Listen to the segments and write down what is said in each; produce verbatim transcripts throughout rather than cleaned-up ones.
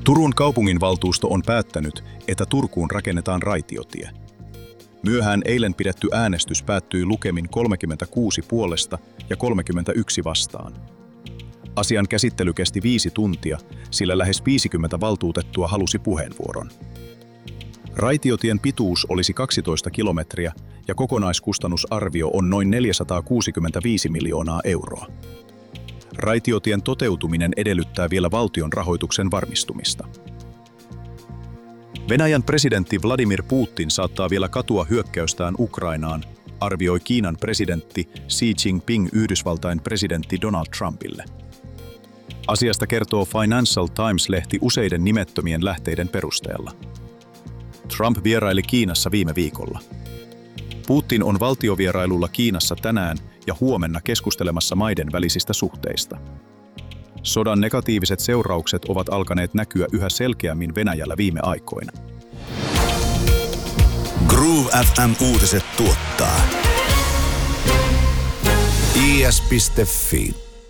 Turun kaupunginvaltuusto on päättänyt, että Turkuun rakennetaan raitiotie. Myöhään eilen pidetty äänestys päättyi lukemin kolmekymmentäkuusi puolesta ja kolmekymmentäyksi vastaan. Asian käsittely kesti viisi tuntia, sillä lähes viisikymmentä valtuutettua halusi puheenvuoron. Raitiotien pituus olisi kaksitoista kilometriä ja kokonaiskustannusarvio on noin neljäsataakuusikymmentäviisi miljoonaa euroa. Raitiotien toteutuminen edellyttää vielä valtion rahoituksen varmistumista. Venäjän presidentti Vladimir Putin saattaa vielä katua hyökkäystään Ukrainaan, arvioi Kiinan presidentti Xi Jinping Yhdysvaltain presidentti Donald Trumpille. Asiasta kertoo Financial Times-lehti useiden nimettömien lähteiden perusteella. Trump vieraili Kiinassa viime viikolla. Putin on valtiovierailulla Kiinassa tänään ja huomenna keskustelemassa maiden välisistä suhteista. Sodan negatiiviset seuraukset ovat alkaneet näkyä yhä selkeämmin Venäjällä viime aikoina. Groove F M-uutiset tuottaa I S piste Fi.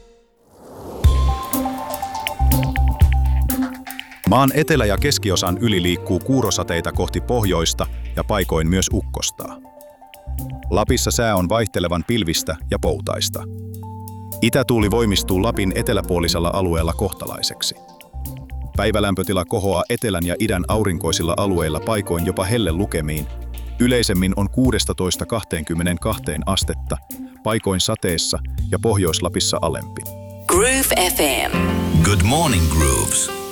Maan etelä- ja keskiosan yli liikkuu kuurosateita kohti pohjoista ja paikoin myös ukkostaa. Lapissa sää on vaihtelevan pilvistä ja poutaista. Itätuuli voimistuu Lapin eteläpuolisella alueella kohtalaiseksi. Päivälämpötila kohoaa etelän ja idän aurinkoisilla alueilla paikoin jopa hellelukemiin. Yleisemmin on kuusitoista kaksikymmentäkaksi astetta, paikoin sateessa ja Pohjois-Lapissa alempi. Groove F M. Good morning, Grooves.